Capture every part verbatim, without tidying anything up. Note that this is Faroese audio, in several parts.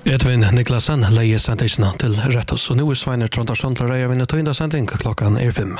Edvin Niklasen leier sendisene til Rettos, og nå er Sveiner Trondarsson til å reie vinne tøynda sending klokkan er fem.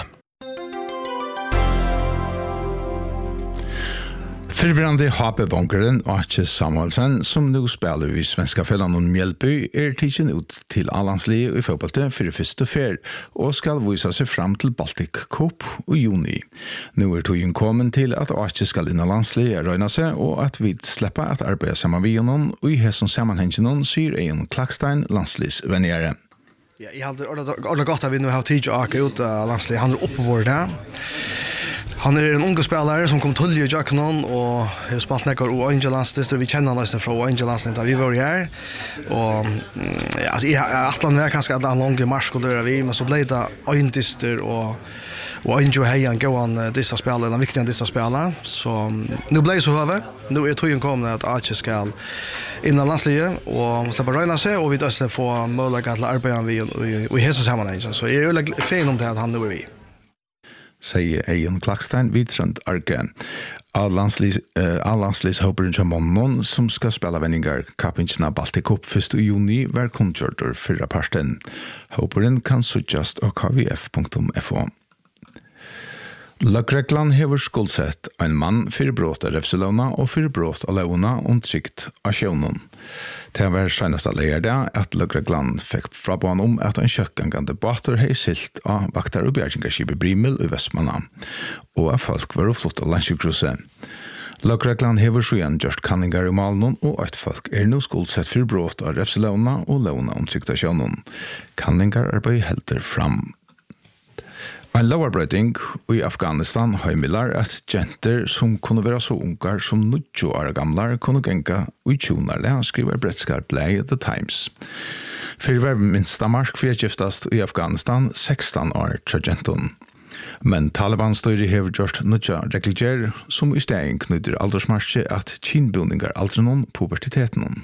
Fyrvirrande Hape-vonkeren Arche Samuelsen, som nå spiller i svenska fellan om Mjellby, er tidsen ut til A-landslige i fotballet for første fer, og skal vise seg fram til Baltic Cup i juni. Nå er togjen kommet til at Arche skal inn av landslige røyne seg, og at vi slipper at arbeide sammen med noen, og i hesson sammenhengen sier Eion Klakstein landsligsvenjere. Ja, jeg hadde ordentlig godt at vi nå har tid til å ake ut av landslige. Han er oppe vår der. Han er en unge spelare som kom til i Jacknon og har spalt nekker og Angelans, det vi kjenner nesten fra Angelans da vi var her. Og ja, altså, jeg har atlan vært kanskje at han lange marskulder vi, men så ble det øyndister og og Angel Heian gå han disse spelare, den viktige disse spelare. Så nu ble det så høve. Nu er togjen kommet at Arche skal inn av landslivet og slippe røyne seg, og vi døsler få mulighet til å arbeide vi i hese sammenheng. Så jeg er jo feil om det at han nu er vi. Sier Eion Klakstein vidtrønt Arke. A-landslighåperen til måneden som skal spille vendingar kappingsene Baltic Cup første juni hver kundgjørter fyrre parten. Håperen kan suggest av k v f punktum f o. Løkreglan hever skuldsett en mann for brot av refselåna og for brot av lovna om trygt av sjøvnen. Det var senest alleier det at Løkreglan fikk fra på han om at en kjøkkengande bater hei silt av vaktar og bjergingarskipet Brimel i Vestmanna, og at folk var flott av landsjukruset. Løkreglan hever så igjen gjørst kanningar i malen, og at folk er nå skuldsett for brot av refselåna og lovna om trygt av sjøvnen. Kanningar arbeid helter fram. En lovarbrøyding i Afghanistan heimilar at jenter som kunne være så ungar som nitjo år gamlar kunne genga og tjonarle, skriver Bretskar Blei The Times. For hver minsta mark for giftast i Afghanistan sekstan år til jentun. Men Taliban styrer hever gjort nutja regler som i stegen knytter aldersmarsje at kinbundingar aldrenon pubertiteten.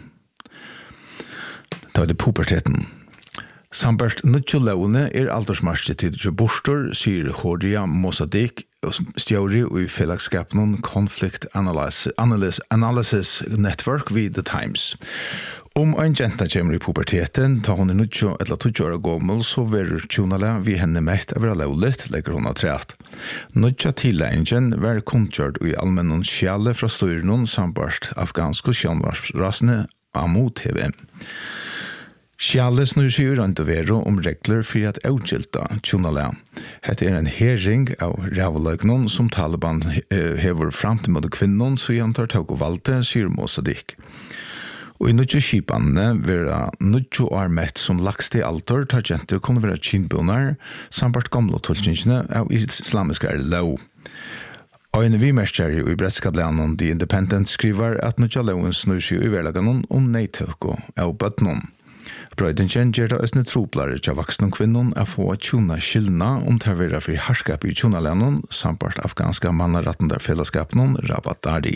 Da er det puberteten. Sambart nutjolåne er aldersmarsket til bostor, sier Hordia Mossadegh, stjåri i fellagskapen Conflict Analysis, Analysis Network ved The Times. Om en jenta kommer i puberteten, tar hun i nutjo eller tutjo år gammel, så verur tjonale vi henne mest av lovligt, legger hun av treat. Nutja tilleggen var kundgjørt i allmennon skjale fra styrenon sambart afghanske sjånvarsrasene Amu T V. Skjallet snur seg rundt og vero om regler for at avgilta tjonale. Hette er en hering av rævløgnon som Taliban hever fram til mot kvinnon, så jantar tog og valgte, sier Mossadegh. Og i nutjo skipane vera nutjo år mett som lagst i altor, tar jenter kunne være kinbunar, sambart gamle tolkningene av islamiske lov. Og en vimerskjær i Bretskablanen The Independent skriver at nutjo loven snur seg i verlaganon om neitøko av bøtnon. Brøydingen gjør det østene troplare til voksne kvinnen å få tjona skillna om det vil være for herskap i tjonalenen, samt afghanske mannarettende fellesskapen Rabat Dari.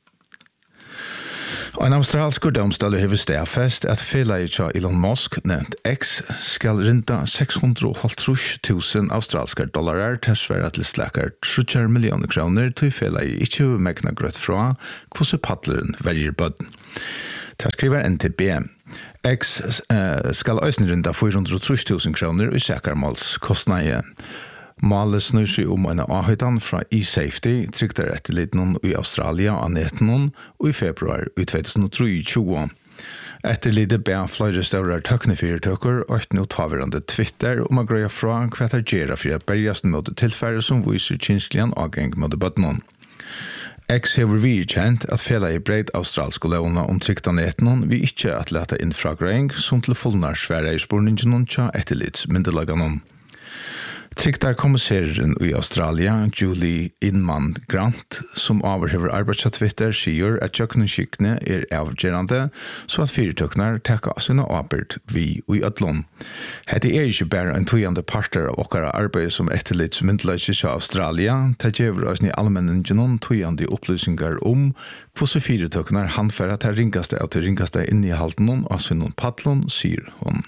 En australsk domstol har stedfest at felaget til Elon Musk, nevnt X, skal rinta seks hundre og halvtreds tusen australske dollarer til svære til slakker tretti millioner kroner til felaget ikke megna grøtt fra hvordan padleren velger bøden. Det skriver N T B. X uh, skal øyne rinda fire hundre og tretti tusen kroner i sækermålskostnader. Målet snur seg om en avhøytan fra eSafety, trykter etterliten i Australia av nitten og i februar i tjuetre. Etterlidet ber flere større tøknefyrtøkker og et nå taverande Twitter om å greie fra hva det gjør for å bergast mot tilfære som viser kynsligen avgjeng mot bøtnen. X hever vi kjent at fela i breid australske lovene om trykta neten vi ikke at leta inn fra greng som til fullnar svære i spurningen tja etterlids myndelagene. Tryktar kommissæren i Australia, Julie Inman Grant, som overhever arbeidsat Twitter, sier at kjøkkenskikkene er avgjørende, så at fyrtøkner tekka sine arbeid vi i ødlån. Hette er ikke bare en tøyende parter av okkara arbeid som etterlitt myndelagene i Australia, det gjør oss i allmenningen tøyende opplysninger om hvordan fyrtøkner handfører til ringaste av til ringaste innehalten av sin padlån, sier hun.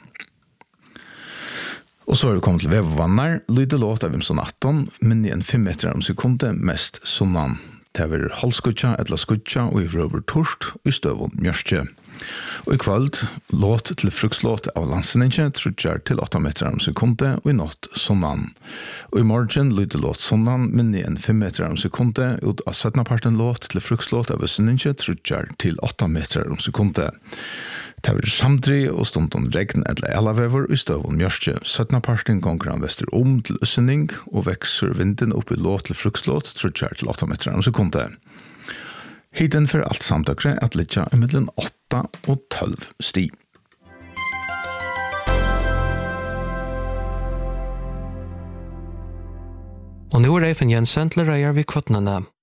Og så er det kommet til vevvannar, lyder låt av imson atton, men i en fem meter om sekunde mest sunnan. Det er halvskutja, etla skutja og i røver torst, og i støvun mjørstje. Og i kvöld, låt til frukslåt av landsenninge, trutjar til åtta meter om sekunde, og i natt sonnan. Og i morgen lyder låt sonnan, minni enn fem meter om sekunde, ut av syttenparten låt til frukslåt av vessenninge, trutjar til åtta meter om sekunde. Det var samdri og stundom regn eller elavever i støvun mjørske. syttenparten gonger han vester om til øssenning, og vekser vinden opp i låt til frukslåt, trutjar til åtta meter om sekunde. Hiten for alt samtakre at litja er mellom åtta og tolv sti. Og nå er Eifen Jensen til reier vi kvartnene.